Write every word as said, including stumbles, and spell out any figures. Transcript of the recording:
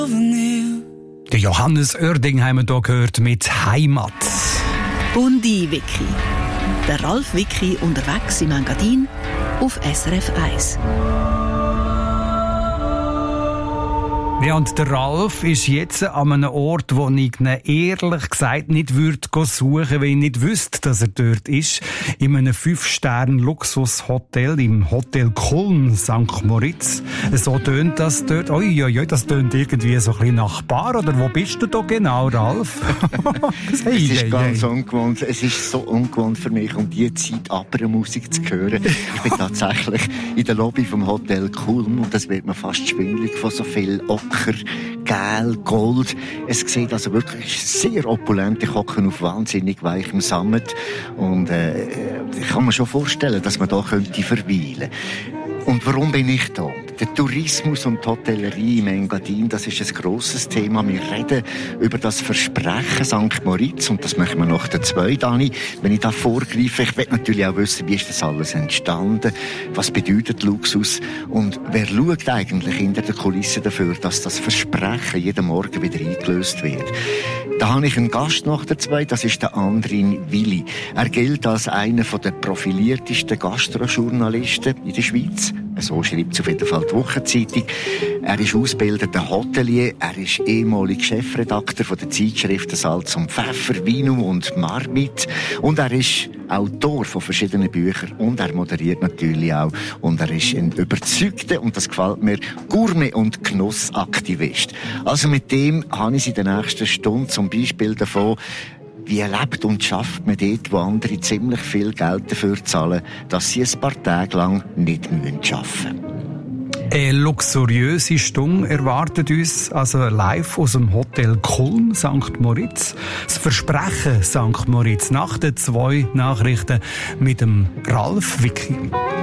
Der Johannes Oerding haben wir hier gehört mit Heimat. Bundi-Wiki. Der Ralf Wiki unterwegs im Engadin auf S R F eins. Ja, und der Ralf ist jetzt an einem Ort, wo ich ihn ehrlich gesagt nicht würde suchen, weil ich nicht wüsste, dass er dort ist. In einem Fünf-Sterne-Luxus-Hotel im Hotel Kulm Sankt Moritz. So tönt das dort. Uiuiui, das tönt irgendwie so ein bisschen nach Bar. Oder wo bist du da genau, Ralf? hey, es ist hey, ganz hey. ungewohnt. Es ist so ungewohnt für mich, um diese Zeit Opernmusik zu hören. Ich bin tatsächlich in der Lobby vom Hotel Kulm und das wird mir fast schwindelig von so viel Ocker, Gel, Gold. Es sieht also wirklich sehr opulent. Ich hocke auf wahnsinnig weichem Sammet und äh, ich kann mir schon vorstellen, dass man da könnte verweilen. Und warum bin ich da? Der Tourismus und die Hotellerie im Engadin, das ist ein grosses Thema. Wir reden über das Versprechen Sankt Moritz und das machen wir nach der zwei, Dani. Wenn ich da vorgreife, ich will natürlich auch wissen, wie ist das alles entstanden, was bedeutet Luxus und wer schaut eigentlich hinter der Kulisse dafür, dass das Versprechen jeden Morgen wieder eingelöst wird. Da habe ich einen Gast nach der zwei, das ist der Andrin Willi. Er gilt als einer der profiliertesten Gastrojournalisten in der Schweiz. So schreibt es auf jeden Fall die Wochenzeitung. Er ist ausgebildeter Hotelier, er ist ehemaliger Chefredakteur von der Zeitschriften Salz und Pfeffer, Vinum und Marmit und er ist Autor von verschiedenen Büchern und er moderiert natürlich auch und er ist ein überzeugter, und das gefällt mir, Gourmet- und Genossaktivist. Also mit dem habe ich in der nächsten Stunde zum Beispiel davon, wie lebt und schafft man dort, wo andere ziemlich viel Geld dafür zahlen, dass sie ein paar Tage lang nicht arbeiten müssen. Eine luxuriöse Stunde erwartet uns, also live aus dem Hotel Kulm Sankt Moritz. Das Versprechen Sankt Moritz nach den zwei Nachrichten mit dem Ralf Wiki.